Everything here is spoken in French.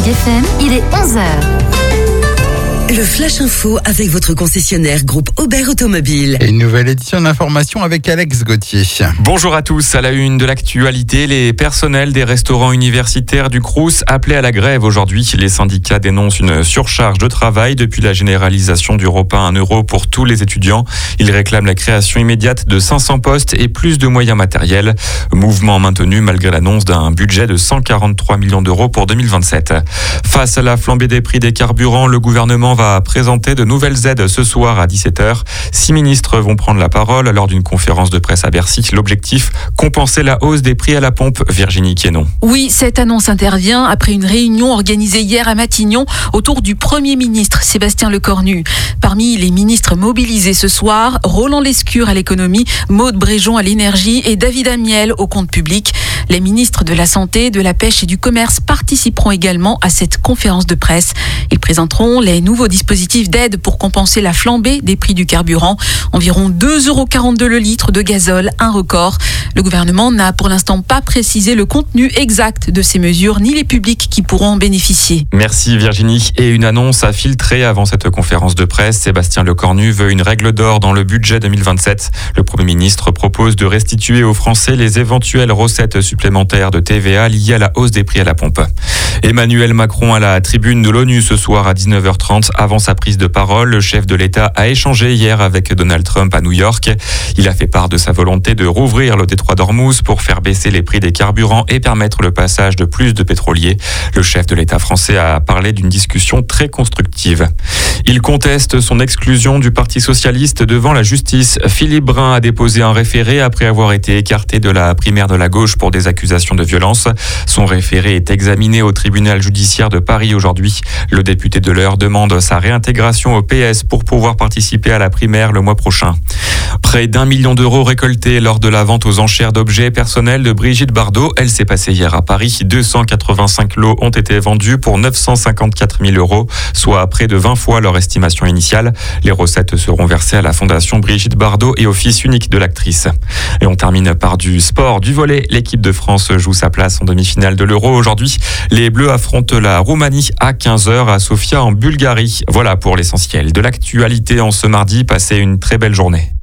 Midi FM, il est 11h. Le Flash Info avec votre concessionnaire groupe Aubert Automobile. Et une nouvelle édition d'information avec Alex Gauthier. Bonjour à tous. À la une de l'actualité, les personnels des restaurants universitaires du Crous appelés à la grève aujourd'hui. Les syndicats dénoncent une surcharge de travail depuis la généralisation du repas à 1 euro pour tous les étudiants. Ils réclament la création immédiate de 500 postes et plus de moyens matériels. Mouvement maintenu malgré l'annonce d'un budget de 143 millions d'euros pour 2027. Face à la flambée des prix des carburants, le gouvernement va présenter de nouvelles aides ce soir à 17h. 6 ministres vont prendre la parole lors d'une conférence de presse à Bercy. L'objectif, compenser la hausse des prix à la pompe. Virginie Quénon. Oui, cette annonce intervient après une réunion organisée hier à Matignon autour du Premier ministre Sébastien Lecornu. Parmi les ministres mobilisés ce soir, Roland Lescure à l'économie, Maude Bréjon à l'énergie et David Amiel au compte public. Les ministres de la Santé, de la Pêche et du Commerce participeront également à cette conférence de presse. Ils présenteront les nouveaux dispositifs d'aide pour compenser la flambée des prix du carburant. Environ 2,42 € le litre de gazole, un record. Le gouvernement n'a pour l'instant pas précisé le contenu exact de ces mesures, ni les publics qui pourront en bénéficier. Merci Virginie. Et une annonce a filtré avant cette conférence de presse. Sébastien Lecornu veut une règle d'or dans le budget 2027. Le Premier ministre propose de restituer aux Français les éventuelles recettes supplémentaires de TVA liées à la hausse des prix à la pompe. Emmanuel Macron à la tribune de l'ONU ce soir à 19h30. Avant sa prise de parole, le chef de l'État a échangé hier avec Donald Trump à New York. Il a fait part de sa volonté de rouvrir le détroit d'Ormuz pour faire baisser les prix des carburants et permettre le passage de plus de pétroliers. Le chef de l'État français a parlé d'une discussion très constructive. Il conteste son exclusion du Parti socialiste devant la justice. Philippe Brun a déposé un référé après avoir été écarté de la primaire de la gauche pour des accusations de violence. Son référé est examiné au tribunal judiciaire de Paris aujourd'hui. Le député de l'Eure demande sa réintégration au PS pour pouvoir participer à la primaire le mois prochain. Près d'1 million d'euros récoltés lors de la vente aux enchères d'objets personnels de Brigitte Bardot. Elle s'est passée hier à Paris. 285 lots ont été vendus pour 954 000 €, soit près de 20 fois leur estimation initiale. Les recettes seront versées à la fondation Brigitte Bardot et au fils unique de l'actrice. Et on termine par du sport, du volley. L'équipe de France joue sa place en demi-finale de l'Euro aujourd'hui. Les Bleus affrontent la Roumanie à 15h à Sofia en Bulgarie. Voilà pour l'essentiel de l'actualité en ce mardi. Passez une très belle journée.